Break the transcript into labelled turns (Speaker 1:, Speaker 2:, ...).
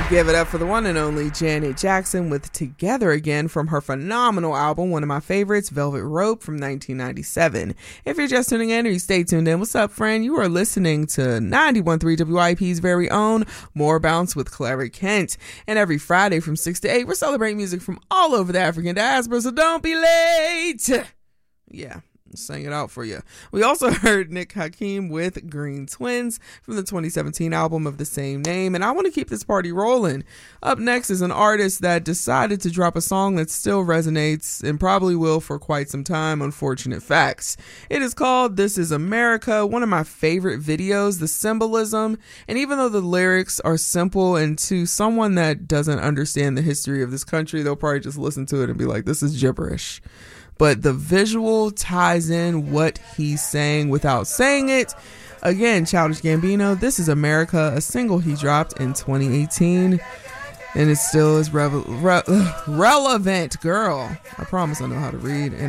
Speaker 1: Give it up for the one and only Janet Jackson with Together Again from her phenomenal album, one of my favorites, Velvet Rope from 1997. If you're just tuning in or you stay tuned in, what's up, friend? You are listening to 91.3 WIP's very own More Bounce with Clara Kent. And every Friday from 6 to 8, we're celebrating music from all over the African diaspora, so don't be late. Yeah. Sang it out for you. We also heard Nick Hakim with Green Twins from the 2017 album of the same name, and I want to keep this party rolling. Up next is an artist that decided to drop a song that still resonates and probably will for quite some time, Unfortunate Facts. It is called This Is America, one of my favorite videos, the symbolism, and even though the lyrics are simple and to someone that doesn't understand the history of this country, they'll probably just listen to it and be like, this is gibberish. But the visual ties in what he's saying without saying it. Again, Childish Gambino, This Is America, a single he dropped in 2018. And it still is relevant, girl. I promise I know how to read. And